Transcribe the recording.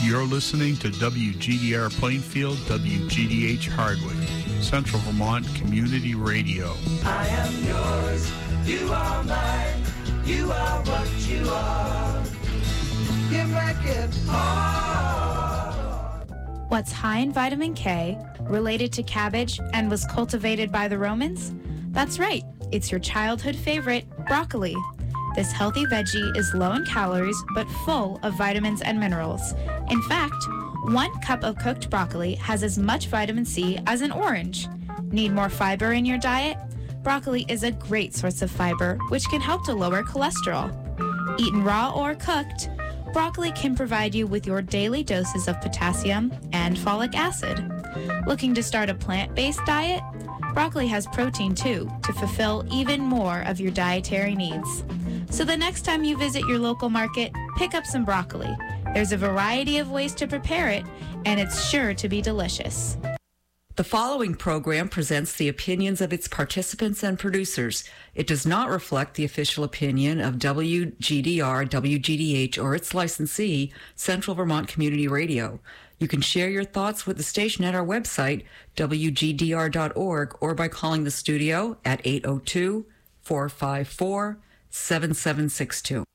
You're listening to WGDR Plainfield, WGDH Hardwick, Central Vermont Community Radio. I am yours, you are mine, you are what you are. You make it hard. What's high in vitamin K, related to cabbage, and was cultivated by the Romans? That's right, it's your childhood favorite, broccoli. This healthy veggie is low in calories, but full of vitamins and minerals. In fact, 1 cup of cooked broccoli has as much vitamin C as an orange. Need more fiber in your diet? Broccoli is a great source of fiber, which can help to lower cholesterol. Eaten raw or cooked, broccoli can provide you with your daily doses of potassium and folic acid. Looking to start a plant-based diet? Broccoli has protein too, to fulfill even more of your dietary needs. So the next time you visit your local market, pick up some broccoli. There's a variety of ways to prepare it, and it's sure to be delicious. The following program presents the opinions of its participants and producers. It does not reflect the official opinion of WGDR, WGDH, or its licensee, Central Vermont Community Radio. You can share your thoughts with the station at our website, wgdr.org, or by calling the studio at 802-454-7762.